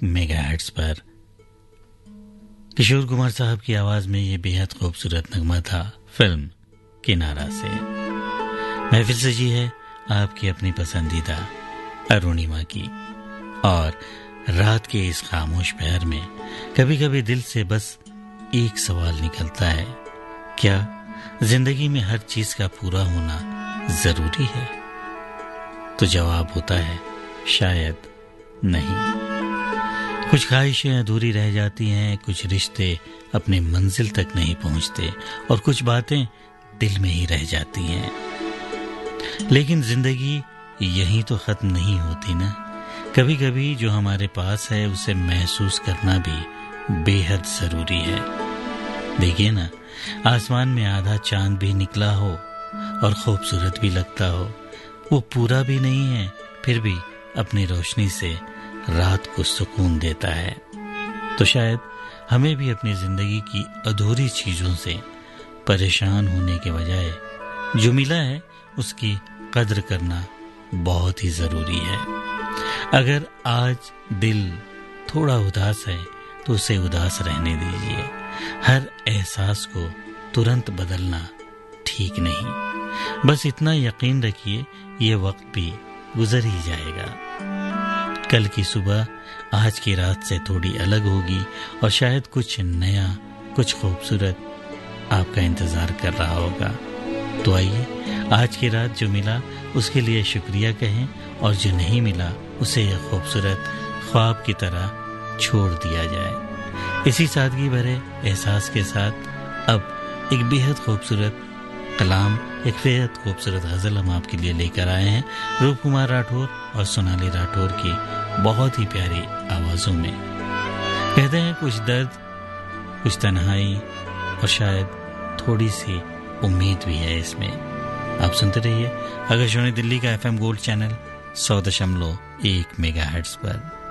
Megahertz पर किशोर कुमार साहब की आवाज में ये बेहद खूबसूरत नगमा था फिल्म किनारा से। महफिल सजी है आपकी अपनी पसंदीदा अरुणिमा की, और रात के इस खामोश पहर में कभी कभी दिल से बस एक सवाल निकलता है, क्या जिंदगी में हर चीज का पूरा होना जरूरी है? तो जवाब होता है शायद नहीं। कुछ ख्वाहिशें अधूरी रह जाती हैं, कुछ रिश्ते अपने मंजिल तक नहीं पहुंचते और कुछ बातें दिल में ही रह जाती हैं। लेकिन जिंदगी यहीं तो खत्म नहीं होती ना। कभी कभी जो हमारे पास है उसे महसूस करना भी बेहद जरूरी है। देखिए ना, आसमान में आधा चांद भी निकला हो और खूबसूरत भी लगता हो, वो पूरा भी नहीं है, फिर भी अपनी रोशनी से रात को सुकून देता है। तो शायद हमें भी अपनी जिंदगी की अधूरी चीजों से परेशान होने के बजाय जो मिला है उसकी कद्र करना बहुत ही जरूरी है। अगर आज दिल थोड़ा उदास है तो उसे उदास रहने दीजिए। हर एहसास को तुरंत बदलना ठीक नहीं। बस इतना यकीन रखिए ये वक्त भी गुजर ही जाएगा। कल की सुबह आज की रात से थोड़ी अलग होगी और शायद कुछ नया, कुछ खूबसूरत आपका इंतजार कर रहा होगा। तो आइए आज की रात जो मिला उसके लिए शुक्रिया कहें और जो नहीं मिला उसे एक खूबसूरत ख्वाब की तरह छोड़ दिया जाए। इसी सादगी भरे एहसास के साथ अब एक बेहद खूबसूरत कलाम, एक बेहद खूबसूरत गजल हम आपके लिए लेकर आए हैं रूप कुमार राठौर और सोनाली राठौर की बहुत ही प्यारी आवाजों में। कहते हैं कुछ दर्द, कुछ तन्हाई और शायद थोड़ी सी उम्मीद भी है इसमें। आप सुनते रहिए आकाशवाणी दिल्ली का FM गोल्ड चैनल 100.1 मेगाहर्ट्ज पर।